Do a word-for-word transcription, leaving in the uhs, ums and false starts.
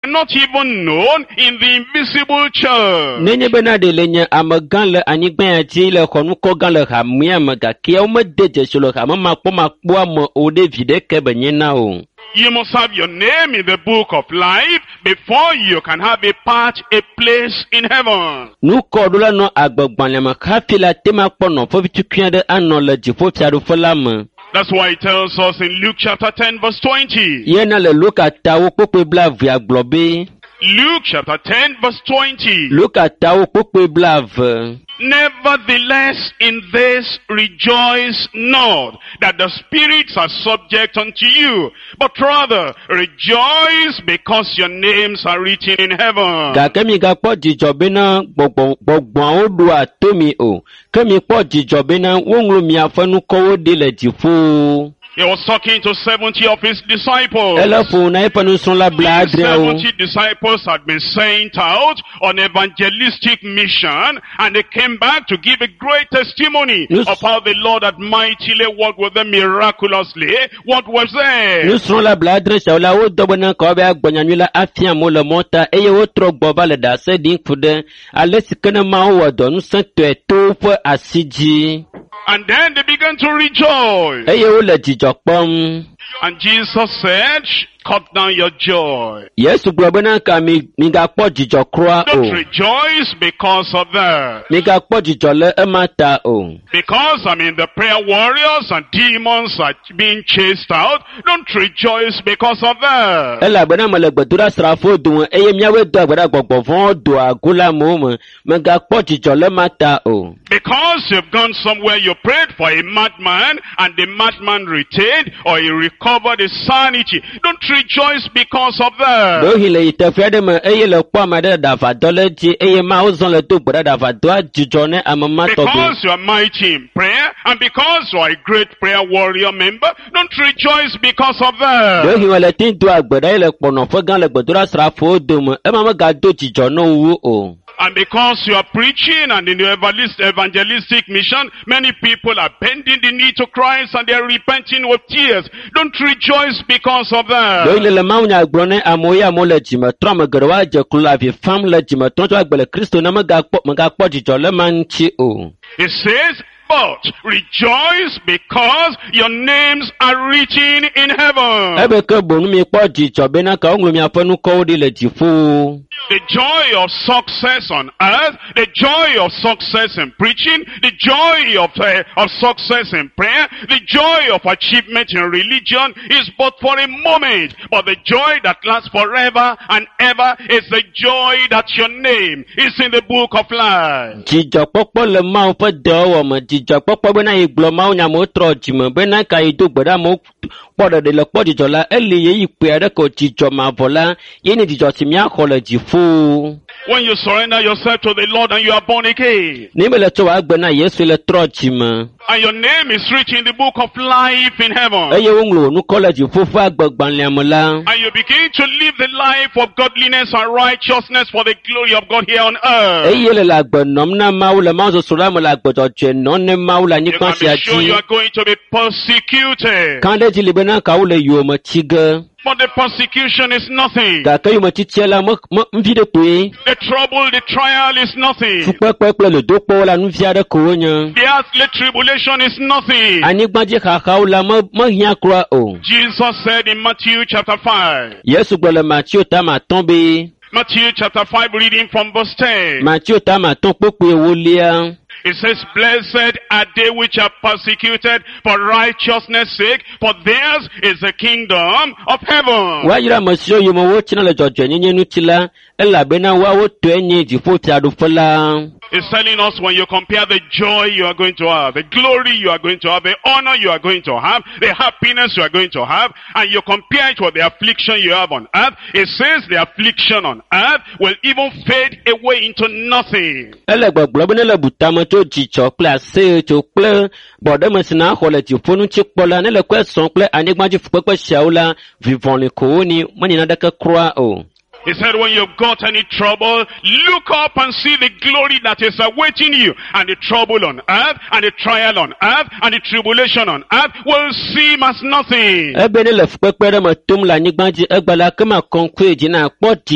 not even known in the invisible church. Nenye benade lenye amagan le anigben ati le konuko gan le hamia magaki o medeje solo hama makpo makpo am o David ke benyena o. You must have your name in the book of life before you can have a part, a place in heaven. Nu kodula no agbagban le makafi la tema pono fo bitukua de anon le jifo fiado fo lam. That's why it tells us in Luke chapter ten verse twenty. Yena le Luke atawo pope blave ya globe. Luke chapter ten verse twenty. Luke atawo pope blave. Nevertheless, in this rejoice not that the spirits are subject unto you, but rather rejoice because your names are written in heaven. Ga kemi ga po jijobe na gbogbo gbogbo odu atomi o. Kemi po jijobe na wonru mi afanu kowo de le jifo. He was talking to seventy of his disciples. seventy disciples had been sent out on evangelistic mission, and they came back to give a great testimony yes. of how the Lord had mightily worked with them miraculously. What was there? And then they began to rejoice. And Jesus said, cut down your joy. Yes, don't rejoice because of that. Because I mean the prayer warriors and demons are being chased out. Don't rejoice because of that. Because you've gone somewhere, you prayed for a madman and the madman retained or he recovered his sanity. Don't rejoice because of that. Because you are mighty in prayer and because you are a great prayer warrior member, don't rejoice because of that. And because you are preaching and in the evangelistic mission, many people are bending the knee to Christ and they are repenting with tears. Don't rejoice because of that. It says, but rejoice because your names are written in heaven. The joy of success on earth, the joy of success in preaching, the joy of, uh, of success in prayer, the joy of achievement in religion is but for a moment. But the joy that lasts forever and ever is the joy that your name is in the book of life. When you surrender yourself to the Lord and you are born again, and your name is written in the book of life in heaven, and you begin to live the life of godliness and righteousness for the glory of God here on earth, you can be sure you are going to be persecuted. But the persecution is nothing. The trouble, the trial is nothing. The earthly tribulation is nothing. Jesus said in Matthew chapter five. Matthew chapter five, reading from verse ten. It says, blessed are they which are persecuted for righteousness' sake, for theirs is the kingdom of heaven. It's telling us when you compare the joy you are going to have, the glory you are going to have, the honor you are going to have, the happiness you are going to have, and you compare it with the affliction you have on earth, it says the affliction on earth will even fade away into nothing. He said, when you've got any trouble, look up and see the glory that is awaiting you. And the trouble on earth, and the trial on earth, and the tribulation on earth will seem as nothing.